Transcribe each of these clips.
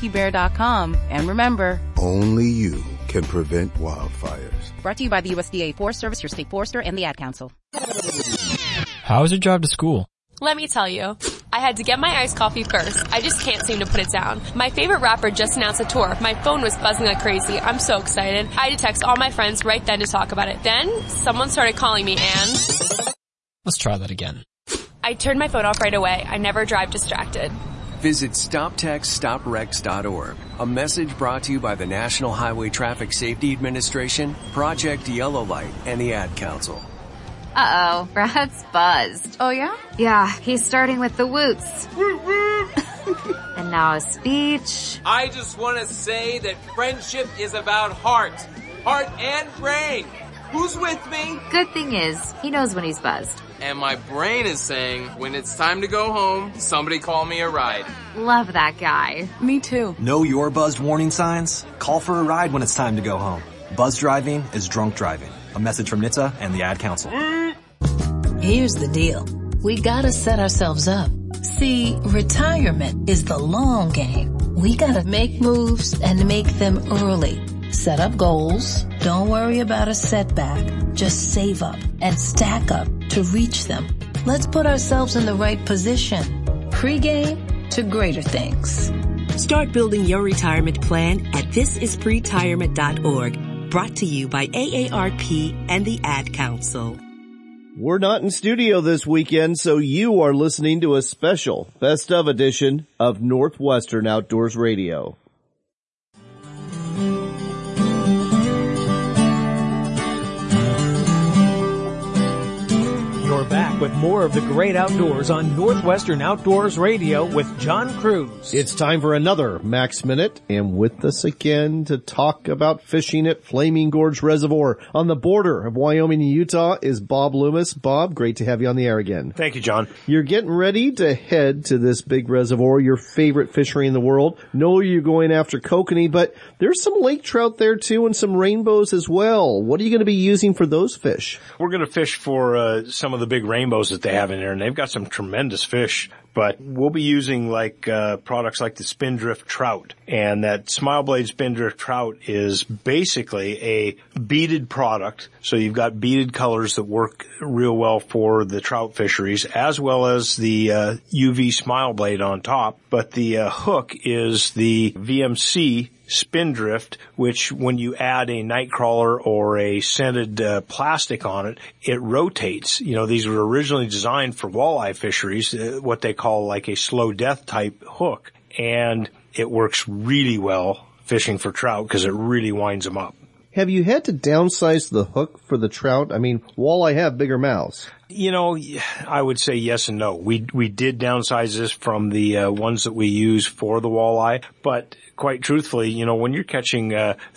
LuckyLuckyBear.com. And remember, only you can prevent wildfires. Brought to you by the USDA Forest Service, your state forester, and the Ad Council. How was your drive to school? Let me tell you, I had to get my iced coffee first. I just can't seem to put it down. My favorite rapper just announced a tour. My phone was buzzing like crazy. I'm so excited. I had to text all my friends right then to talk about it. Then, someone started calling me and... Let's try that again. I turned my phone off right away. I never drive distracted. Visit StopTextStopWrecks.org. A message brought to you by the National Highway Traffic Safety Administration, Project Yellow Light, and the Ad Council. Uh-oh, Brad's buzzed. Oh, yeah? Yeah, he's starting with the woots. And now a speech. I just want to say that friendship is about heart and brain. Who's with me? Good thing is, he knows when he's buzzed. And my brain is saying, when it's time to go home, somebody call me a ride. Love that guy. Me too. Know your buzzed warning signs? Call for a ride when it's time to go home. Buzz driving is drunk driving. A message from NHTSA and the Ad Council. Here's the deal. We gotta set ourselves up. See, retirement is the long game. We gotta make moves and make them early. Set up goals. Don't worry about a setback. Just save up and stack up to reach them. Let's put ourselves in the right position. Pre-game to greater things. Start building your retirement plan at thisispretirement.org. Brought to you by AARP and the Ad Council. We're not in studio this weekend, so you are listening to a special Best of edition of Northwestern Outdoors Radio. You're back with more of the great outdoors on Northwestern Outdoors Radio with John Cruz. It's time for another Max Minute, and with us again to talk about fishing at Flaming Gorge Reservoir on the border of Wyoming and Utah is Bob Loomis. Bob, great to have you on the air again. Thank you, John. You're getting ready to head to this big reservoir, your favorite fishery in the world. Know you're going after kokanee, but there's some lake trout there too and some rainbows as well. What are you going to be using for those fish? We're going to fish for some of the big rainbows that they have in there, and they've got some tremendous fish. But we'll be using products like the Spindrift trout. And that Smile Blade Spindrift trout is basically a beaded product. So you've got beaded colors that work real well for the trout fisheries, as well as the UV Smile Blade on top. But the hook is the VMC Spindrift, which when you add a night crawler or a scented plastic on it, it rotates. You know, these were originally designed for walleye fisheries, what they call like a slow death type hook. And it works really well fishing for trout because it really winds them up. Have you had to downsize the hook for the trout? I mean, walleye have bigger mouths. You know, I would say yes and no. We did downsize this from the ones that we use for the walleye, but quite truthfully, you know, when you're catching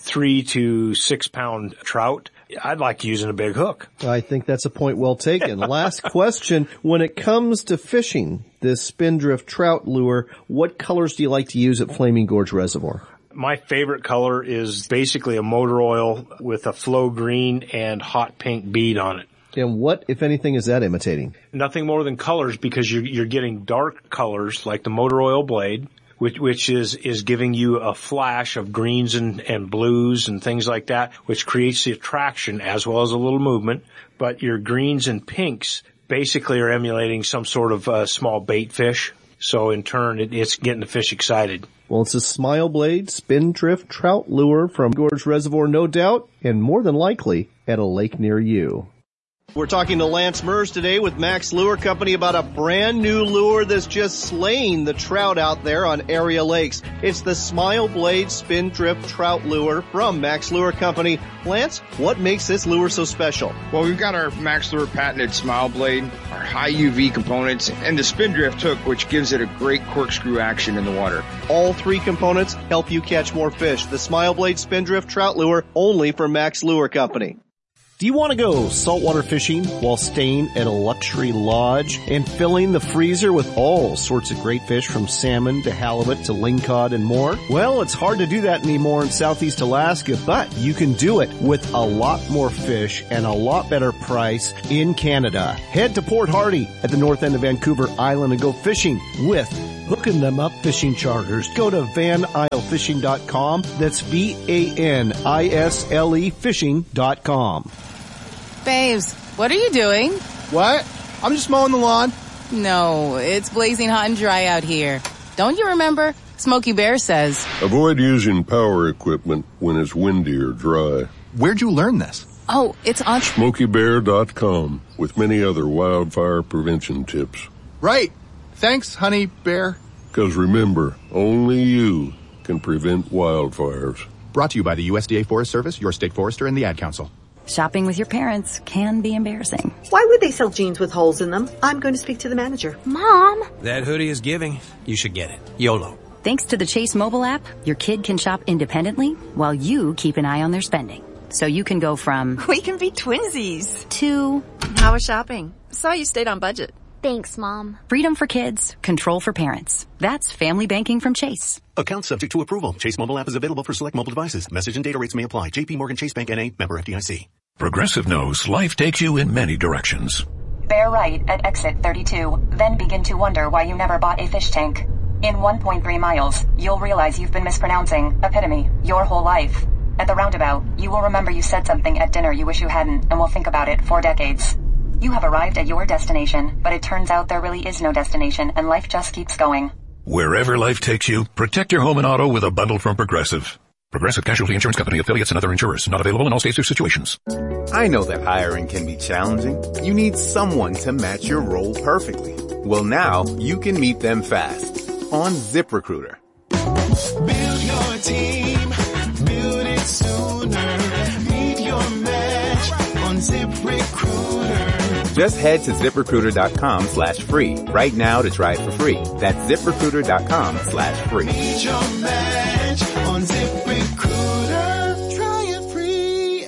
3 to 6 pound trout, I'd like using a big hook. I think that's a point well taken. Last question. When it comes to fishing this Spindrift trout lure, what colors do you like to use at Flaming Gorge Reservoir? My favorite color is basically a motor oil with a flow green and hot pink bead on it. And what, if anything, is that imitating? Nothing more than colors, because you're getting dark colors like the motor oil blade, which is giving you a flash of greens and blues and things like that, which creates the attraction as well as a little movement. But your greens and pinks basically are emulating some sort of small bait fish. So in turn, it's getting the fish excited. Well, it's a Smile Blade Spindrift trout lure from Gorge Reservoir, no doubt, and more than likely at a lake near you. We're talking to Lance Mers today with Max Lure Company about a brand new lure that's just slaying the trout out there on area lakes. It's the Smile Blade Spindrift trout lure from Max Lure Company. Lance, what makes this lure so special? Well, we've got our Max Lure patented Smile Blade, our high UV components, and the Spindrift hook, which gives it a great corkscrew action in the water. All three components help you catch more fish. The Smile Blade Spindrift trout lure, only from Max Lure Company. Do you want to go saltwater fishing while staying at a luxury lodge and filling the freezer with all sorts of great fish from salmon to halibut to lingcod and more? Well, it's hard to do that anymore in Southeast Alaska, but you can do it with a lot more fish and a lot better price in Canada. Head to Port Hardy at the north end of Vancouver Island and go fishing with hooking them up fishing charters. Go to VanIsleFishing.com. That's VANISLE fishing.com. Faves, what are you doing? What? I'm just mowing the lawn. No, it's blazing hot and dry out here. Don't you remember? Smokey Bear says, avoid using power equipment when it's windy or dry. Where'd you learn this? Oh, it's on SmokeyBear.com with many other wildfire prevention tips. Right. Thanks, Honey Bear. Because remember, only you can prevent wildfires. Brought to you by the USDA Forest Service, your state forester, and the Ad Council. Shopping with your parents can be embarrassing. Why would they sell jeans with holes in them? I'm going to speak to the manager. Mom! That hoodie is giving. You should get it. YOLO. Thanks to the Chase mobile app, your kid can shop independently while you keep an eye on their spending. So you can go from... We can be twinsies. ...to... How was shopping? Saw you stayed on budget. Thanks, Mom. Freedom for kids, control for parents. That's family banking from Chase. Account subject to approval. Chase mobile app is available for select mobile devices. Message and data rates may apply. JP Morgan Chase Bank N.A. member FDIC. Progressive knows life takes you in many directions. Bear right at exit 32, then begin to wonder why you never bought a fish tank. In 1.3 miles, you'll realize you've been mispronouncing epitome your whole life. At the roundabout, you will remember you said something at dinner you wish you hadn't and will think about it for decades. You have arrived at your destination, but it turns out there really is no destination and life just keeps going. Wherever life takes you, protect your home and auto with a bundle from Progressive. Progressive Casualty Insurance Company, affiliates, and other insurers. Not available in all states or situations. I know that hiring can be challenging. You need someone to match your role perfectly. Well, now you can meet them fast on ZipRecruiter. Build your team. Build it sooner. Meet your match on ZipRecruiter. Just head to ZipRecruiter.com/free right now to try it for free. That's ZipRecruiter.com/free. Meet your match on ZipRecruiter. Try it free.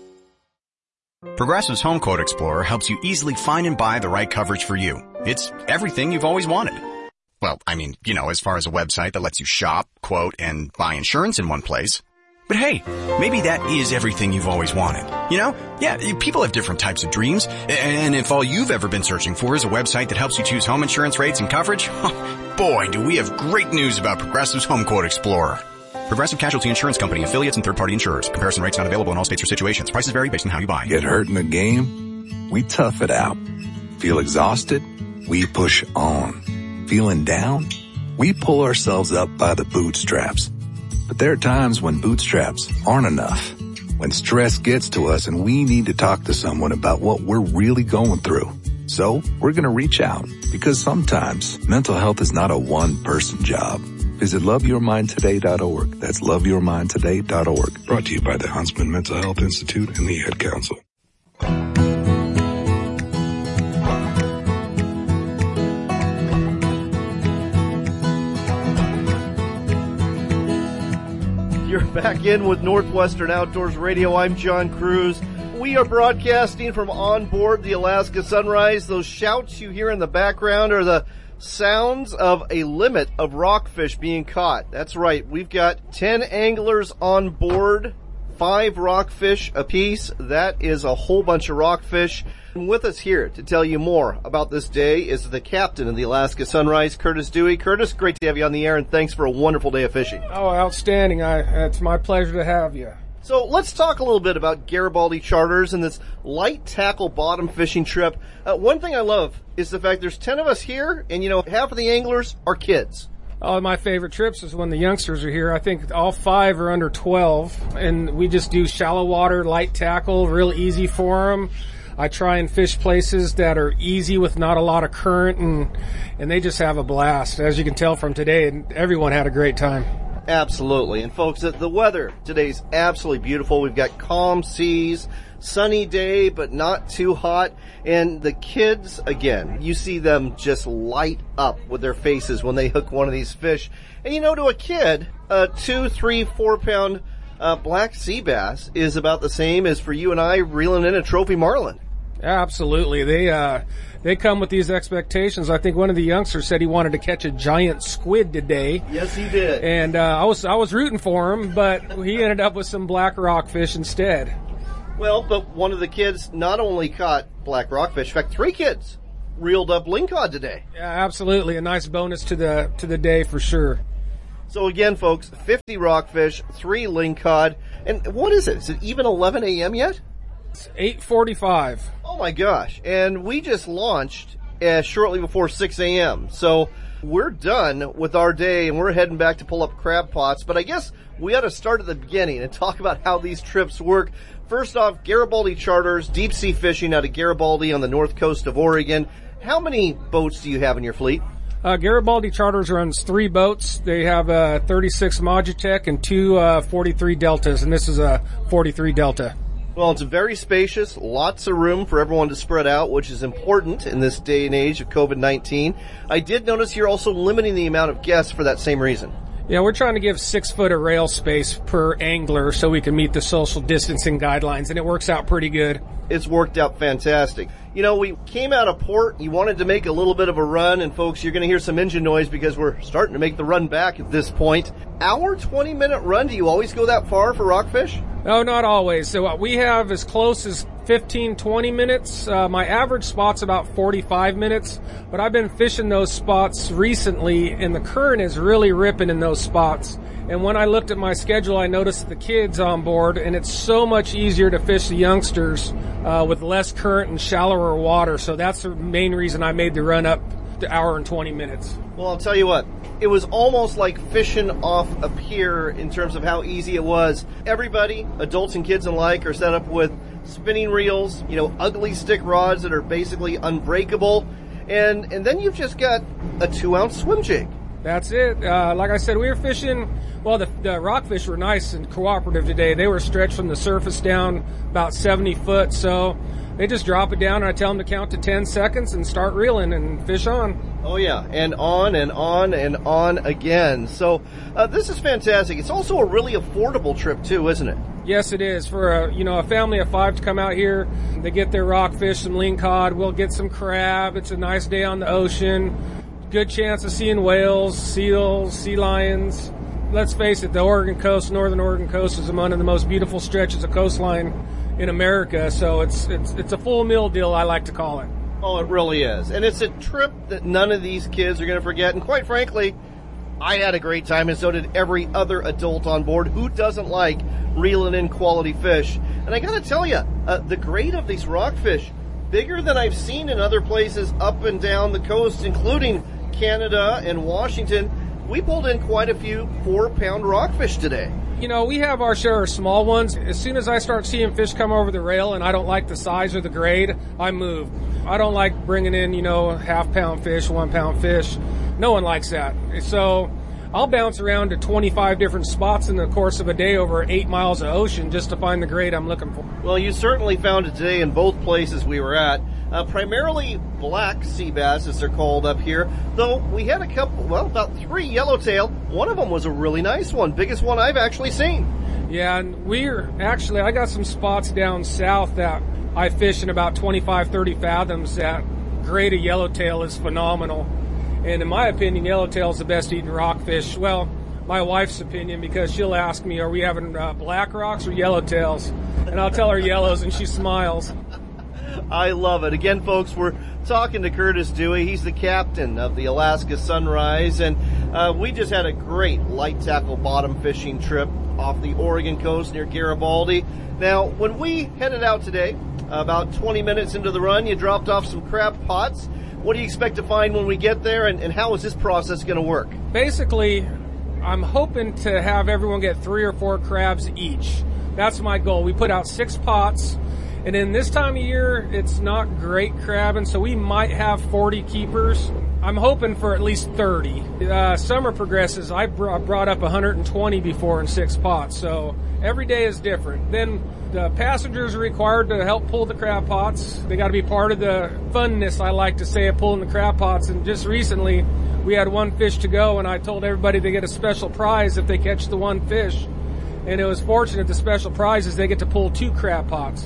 Progressive's Home Quote Explorer helps you easily find and buy the right coverage for you. It's everything you've always wanted. Well, I mean, as far as a website that lets you shop, quote, and buy insurance in one place. But hey, maybe that is everything you've always wanted. Yeah, people have different types of dreams. And if all you've ever been searching for is a website that helps you choose home insurance rates and coverage, boy, do we have great news about Progressive's Home Quote Explorer. Progressive Casualty Insurance Company, affiliates, and third-party insurers. Comparison rates not available in all states or situations. Prices vary based on how you buy. Get hurt in a game? We tough it out. Feel exhausted? We push on. Feeling down? We pull ourselves up by the bootstraps. But there are times when bootstraps aren't enough. When stress gets to us and we need to talk to someone about what we're really going through. So we're going to reach out because sometimes mental health is not a one-person job. Visit loveyourmindtoday.org. That's loveyourmindtoday.org. Brought to you by the Huntsman Mental Health Institute and the Ad Council. You're back in with Northwestern Outdoors Radio. I'm John Cruz. We are broadcasting from on board the Alaska Sunrise. Those shouts you hear in the background are the sounds of a limit of rockfish being caught. That's right. We've got 10 anglers on board, 5 rockfish apiece. That is a whole bunch of rockfish. And with us here to tell you more about this day is the captain of the Alaska Sunrise, Curtis Dewey. Curtis, great to have you on the air, and thanks for a wonderful day of fishing. Oh, outstanding. It's my pleasure to have you. So let's talk a little bit about Garibaldi Charters and this light tackle bottom fishing trip. One thing I love is the fact there's 10 of us here, and half of the anglers are kids. Oh, my favorite trips is when the youngsters are here. I think all 5 are under 12, and we just do shallow water, light tackle, real easy for them. I try and fish places that are easy with not a lot of current, and they just have a blast. As you can tell from today, everyone had a great time. Absolutely. And folks, the weather today's absolutely beautiful. We've got calm seas, sunny day, but not too hot. And the kids, again, you see them just light up with their faces when they hook one of these fish. And to a kid, a 2, 3, 4 pound black sea bass is about the same as for you and I reeling in a trophy marlin. Absolutely. They come with these expectations. I think one of the youngsters said he wanted to catch a giant squid today. Yes, he did. And I was rooting for him, but he ended up with some black rockfish instead. Well, but one of the kids not only caught black rockfish, in fact, 3 kids reeled up lingcod today. Yeah, absolutely. A nice bonus to the day for sure. So again, folks, 50 rockfish, 3 lingcod. And what is it? Is it even 11 a.m. yet? It's 8:45. Oh my gosh. And we just launched shortly before 6 a.m. So we're done with our day and we're heading back to pull up crab pots. But I guess we ought to start at the beginning and talk about how these trips work. First off, Garibaldi Charters, deep sea fishing out of Garibaldi on the north coast of Oregon. How many boats do you have in your fleet? Garibaldi Charters runs 3 boats. They have a 36 Magitech and 2 43 Deltas, and this is a 43 Delta. Well, it's very spacious, lots of room for everyone to spread out, which is important in this day and age of COVID-19. I did notice you're also limiting the amount of guests for that same reason. Yeah, we're trying to give 6 foot of rail space per angler so we can meet the social distancing guidelines, and it works out pretty good. It's worked out fantastic. You know, we came out of port, you wanted to make a little bit of a run, and folks, you're going to hear some engine noise because we're starting to make the run back at this point. Our 20-minute run, do you always go that far for rockfish? No, not always. So we have as close as 15, 20 minutes. My average spot's about 45 minutes, but I've been fishing those spots recently, and the current is really ripping in those spots. And when I looked at my schedule, I noticed the kids on board, and it's so much easier to fish the youngsters with less current and shallower water. So that's the main reason I made the run up to hour and 20 minutes. Well, I'll tell you what. It was almost like fishing off a pier in terms of how easy it was. Everybody, adults and kids alike, are set up with spinning reels, you know, ugly stick rods that are basically unbreakable. And then you've just got a 2-ounce swim jig. That's it. Like I said, we were fishing, well, the rockfish were nice and cooperative today. They were stretched from the surface down about 70 foot, so they just drop it down and I tell them to count to 10 seconds and start reeling and fish on. Oh yeah, and on and on and on again. So this is fantastic. It's also a really affordable trip too, isn't it? Yes, it is. For a family of 5 to come out here, they get their rockfish, some lingcod, we'll get some crab. It's a nice day on the ocean. Good chance of seeing whales, seals, sea lions. Let's face it, the Oregon coast, northern Oregon coast, is one of the most beautiful stretches of coastline in America. So it's a full meal deal, I like to call it. Oh, it really is. And it's a trip that none of these kids are going to forget. And quite frankly, I had a great time, and so did every other adult on board. Who doesn't like reeling in quality fish? And I got to tell you, the grade of these rockfish, bigger than I've seen in other places up and down the coast, including Canada and Washington. We pulled in quite a few 4-pound rockfish today. You know, we have our share of small ones. As soon as I start seeing fish come over the rail and I don't like the size or the grade, I move. I don't like bringing in, half-pound fish, 1-pound fish. No one likes that. So I'll bounce around to 25 different spots in the course of a day over 8 miles of ocean just to find the grade I'm looking for. Well, you certainly found it today in both places we were at. Primarily black sea bass, as they're called up here, though we had about 3 yellowtail. One of them was a really nice one, biggest one I've actually seen. Yeah, and I got some spots down south that I fish in about 25, 30 fathoms. That grade of yellowtail is phenomenal. And in my opinion, yellowtail is the best eating rockfish. Well, my wife's opinion, because she'll ask me, are we having black rocks or yellowtails? And I'll tell her yellows, and she smiles. I love it. Again, folks, we're talking to Curtis Dewey. He's the captain of the Alaska Sunrise, and we just had a great light tackle bottom fishing trip off the Oregon coast near Garibaldi. Now, when we headed out today, about 20 minutes into the run, you dropped off some crab pots. What do you expect to find when we get there, and how is this process going to work? Basically, I'm hoping to have everyone get 3 or 4 crabs each. That's my goal. We put out 6 pots. And in this time of year, it's not great crabbing, so we might have 40 keepers. I'm hoping for at least 30. Summer progresses. I brought up 120 before in 6 pots, so every day is different. Then the passengers are required to help pull the crab pots. They got to be part of the funness, I like to say, of pulling the crab pots. And just recently, we had 1 fish to go, and I told everybody they get a special prize if they catch the 1 fish. And it was fortunate the special prize is they get to pull 2 crab pots.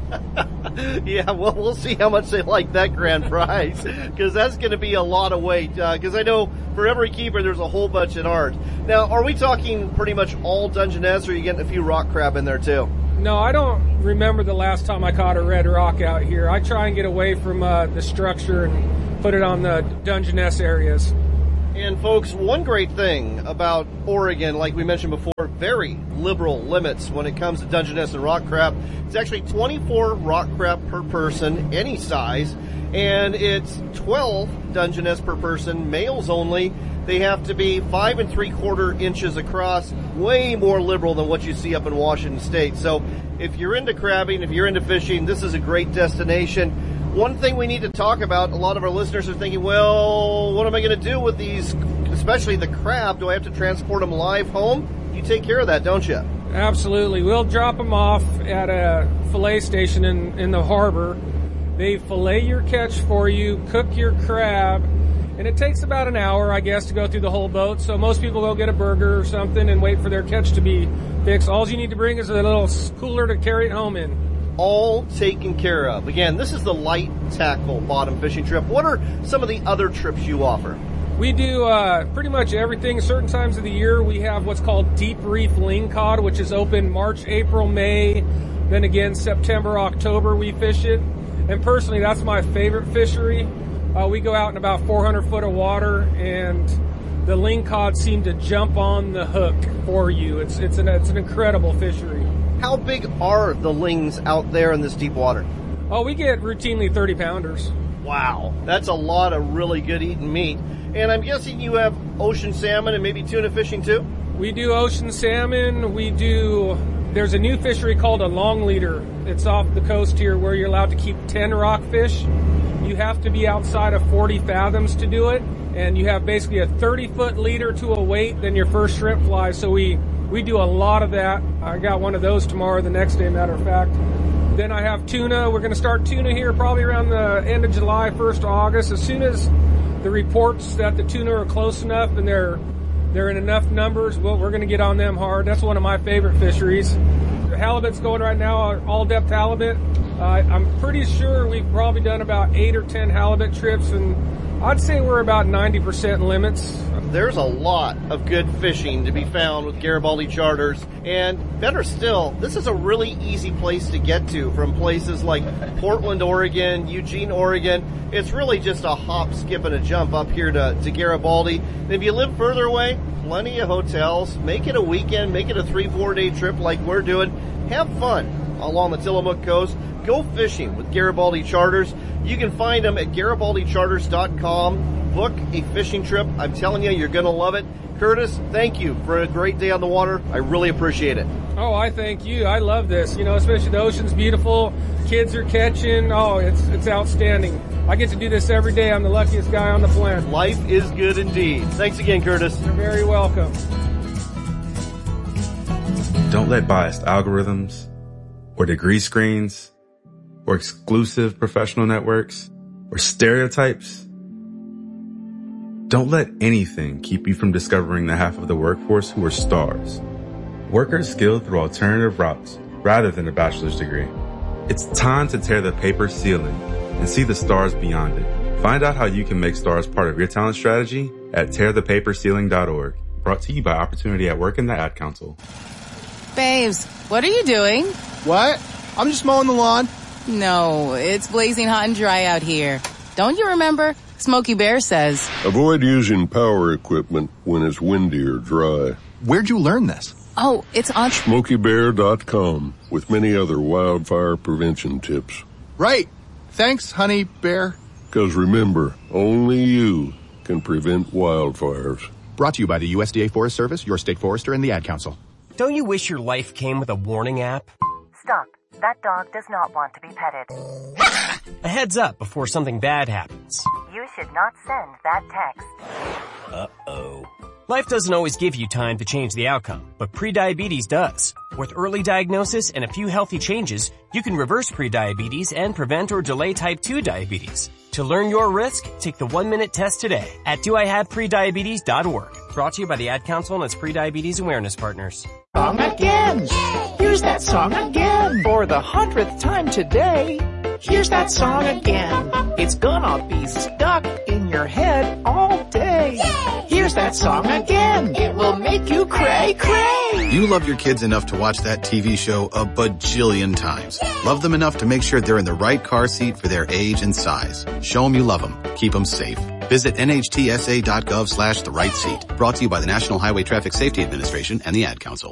Yeah, well, we'll see how much they like that grand prize, because that's going to be a lot of weight, because I know for every keeper there's a whole bunch at art. Now, are we talking pretty much all Dungeness, or are you getting a few rock crab in there too? No, I don't remember the last time I caught a red rock out here. I try and get away from the structure and put it on the Dungeness areas. And folks, one great thing about Oregon, like we mentioned before, very liberal limits when it comes to Dungeness and rock crab. It's actually 24 rock crab per person, any size, and it's 12 Dungeness per person, males only. They have to be 5 3/4 inches across, way more liberal than what you see up in Washington State. So if you're into crabbing, if you're into fishing, this is a great destination. One thing we need to talk about, a lot of our listeners are thinking, well, what am I going to do with these, especially the crab? Do I have to transport them live home? You take care of that, don't you? Absolutely. We'll drop them off at a fillet station in the harbor. They fillet your catch for you, cook your crab, and it takes about an hour, I guess, to go through the whole boat. So most people go get a burger or something and wait for their catch to be fixed. All you need to bring is a little cooler to carry it home in. All taken care of. Again, this is the light tackle bottom fishing trip. What are some of the other trips you offer? We do pretty much everything. Certain times of the year we have what's called Deep Reef Lingcod, which is open March, April, May. Then again, September, October we fish it. And personally, that's my favorite fishery. We go out in about 400 foot of water, and the lingcod seem to jump on the hook for you. It's an incredible fishery. How big are the lings out there in this deep water? Oh, we get routinely 30 pounders. Wow, that's a lot of really good eating meat. And I'm guessing you have ocean salmon and maybe tuna fishing too? We do ocean salmon. There's a new fishery called a long leader. It's off the coast here where you're allowed to keep 10 rockfish. You have to be outside of 40 fathoms to do it. And you have basically a 30-foot leader to a weight, then your first shrimp flies. So we do a lot of that. I got one of those tomorrow, the next day, matter of fact. Then I have tuna. We're going to start tuna here probably around the end of July, 1st of August. As soon as the reports that the tuna are close enough and they're in enough numbers, well, we're going to get on them hard. That's one of my favorite fisheries. The halibut's going right now, all depth halibut. I'm pretty sure we've probably done about 8 or 10 halibut trips, and I'd say we're about 90% limits. There's a lot of good fishing to be found with Garibaldi Charters, and better still, this is a really easy place to get to from places like Portland, Oregon, Eugene, Oregon. It's really just a hop, skip, and a jump up here to Garibaldi. And if you live further away, plenty of hotels. Make it a weekend, make it a 3-4 day trip like we're doing. Have fun along the Tillamook coast. Go fishing with Garibaldi Charters. You can find them at GaribaldiCharters.com. Book a fishing trip. I'm telling you, you're going to love it. Curtis, thank you for a great day on the water. I really appreciate it. Oh, I thank you. I love this. Especially the ocean's beautiful. Kids are catching. Oh, it's outstanding. I get to do this every day. I'm the luckiest guy on the planet. Life is good indeed. Thanks again, Curtis. You're very welcome. Don't let biased algorithms or degree screens or exclusive professional networks or stereotypes. Don't let anything keep you from discovering the half of the workforce who are stars. Workers skilled through alternative routes rather than a bachelor's degree. It's time to tear the paper ceiling and see the stars beyond it. Find out how you can make stars part of your talent strategy at tearthepaperceiling.org. Brought to you by Opportunity at Work and the Ad Council. Babes, what are you doing? What? I'm just mowing the lawn. No, it's blazing hot and dry out here. Don't you remember? Smokey Bear says, avoid using power equipment when it's windy or dry. Where'd you learn this? Oh, it's on SmokeyBear.com with many other wildfire prevention tips. Right. Thanks, Honey Bear. Because remember, only you can prevent wildfires. Brought to you by the USDA Forest Service, your state forester, and the Ad Council. Don't you wish your life came with a warning app? Stop. That dog does not want to be petted. A heads up before something bad happens. You should not send that text. Uh-oh. Life doesn't always give you time to change the outcome, but prediabetes does. With early diagnosis and a few healthy changes, you can reverse prediabetes and prevent or delay type 2 diabetes. To learn your risk, take the 1-minute test today at doihaveprediabetes.org. Brought to you by the Ad Council and its prediabetes awareness partners. Song again. Here's that song again. For the 100th time today. Here's that song again. It's gonna be stuck in your head all day. Yay! Here's that song again. It will make you cray cray. You love your kids enough to watch that TV show a bajillion times. Yay! Love them enough to make sure they're in the right car seat for their age and size. Show them you love them. Keep them safe. Visit nhtsa.gov/the right seat. Brought to you by the National Highway Traffic Safety Administration and the Ad Council.